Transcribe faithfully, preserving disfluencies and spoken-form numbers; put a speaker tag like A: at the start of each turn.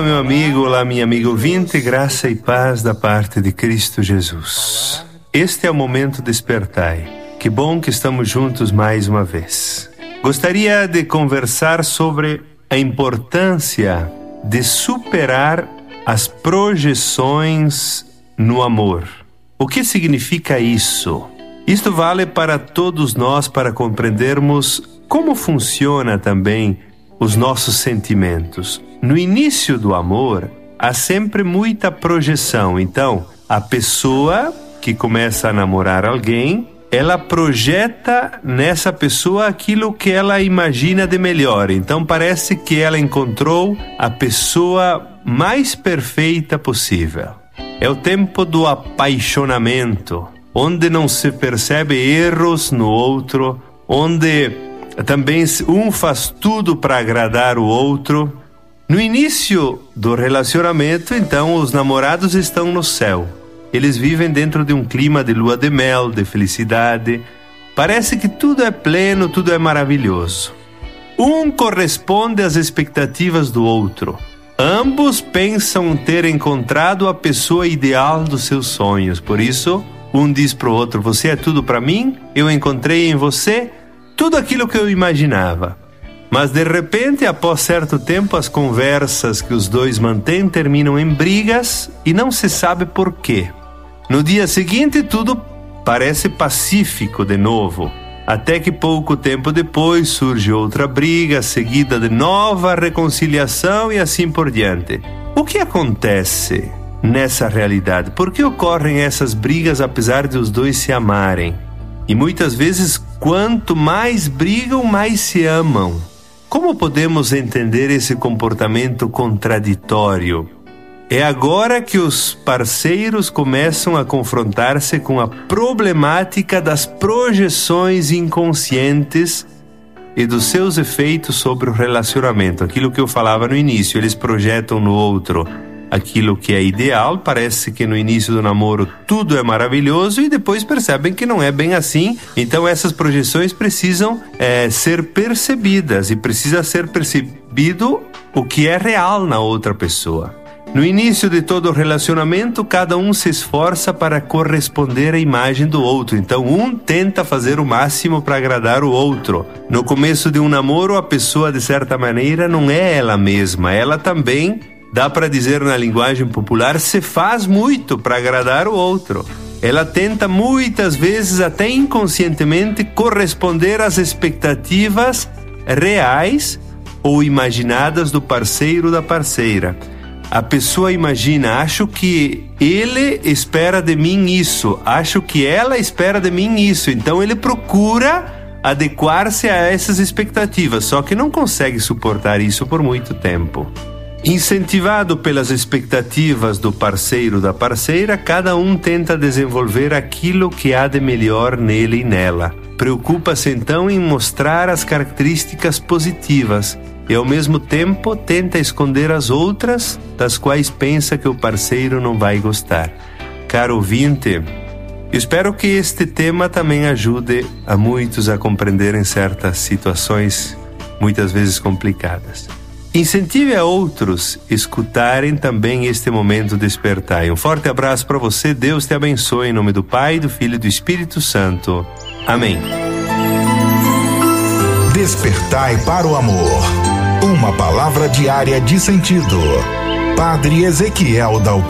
A: Olá, meu amigo, olá, minha amiga ouvinte, graça e paz da parte de Cristo Jesus. Este é o Momento Despertai. Que bom que estamos juntos mais uma vez. Gostaria de conversar sobre a importância de superar as projeções no amor. O que significa isso? Isto vale para todos nós para compreendermos como funciona também os nossos sentimentos. No início do amor, há sempre muita projeção. Então, a pessoa que começa a namorar alguém, ela projeta nessa pessoa aquilo que ela imagina de melhor. Então, parece que ela encontrou a pessoa mais perfeita possível. É o tempo do apaixonamento, onde não se percebe erros no outro, onde também um faz tudo para agradar o outro. No início do relacionamento, então, os namorados estão no céu. Eles vivem dentro de um clima de lua de mel, de felicidade. Parece que tudo é pleno, tudo é maravilhoso. Um corresponde às expectativas do outro. Ambos pensam ter encontrado a pessoa ideal dos seus sonhos. Por isso, um diz para o outro: você é tudo para mim, eu encontrei em você tudo aquilo que eu imaginava. Mas de repente, após certo tempo, as conversas que os dois mantêm terminam em brigas e não se sabe por quê. No dia seguinte, tudo parece pacífico de novo, até que pouco tempo depois surge outra briga, seguida de nova reconciliação e assim por diante. O que acontece nessa realidade? Por que ocorrem essas brigas apesar de os dois se amarem? E muitas vezes, quanto mais brigam, mais se amam. Como podemos entender esse comportamento contraditório? É agora que os parceiros começam a confrontar-se com a problemática das projeções inconscientes e dos seus efeitos sobre o relacionamento. Aquilo que eu falava no início, eles projetam no outro aquilo que é ideal. Parece que no início do namoro tudo é maravilhoso e depois percebem que não é bem assim. Então essas projeções precisam é, ser percebidas e precisa ser percebido o que é real na outra pessoa. No início de todo o relacionamento, cada um se esforça para corresponder à imagem do outro. Então um tenta fazer o máximo para agradar o outro. No começo de um namoro, a pessoa de certa maneira não é ela mesma. Ela também, dá para dizer na linguagem popular, se faz muito para agradar o outro. Ela tenta muitas vezes, até inconscientemente, corresponder às expectativas reais ou imaginadas do parceiro ou da parceira. A pessoa imagina: acho que ele espera de mim isso, acho que ela espera de mim isso. Então ele procura adequar-se a essas expectativas, só que não consegue suportar isso por muito tempo. Incentivado pelas expectativas do parceiro ou da parceira, cada um tenta desenvolver aquilo que há de melhor nele e nela. Preocupa-se então em mostrar as características positivas e ao mesmo tempo tenta esconder as outras, das quais pensa que o parceiro não vai gostar. Caro ouvinte, espero que este tema também ajude a muitos a compreenderem certas situações muitas vezes complicadas. Incentive a outros a escutarem também este Momento Despertai. Um forte abraço para você, Deus te abençoe, em nome do Pai, do Filho e do Espírito Santo. Amém.
B: Despertai para o amor. Uma palavra diária de sentido. Padre Ezequiel Daltro.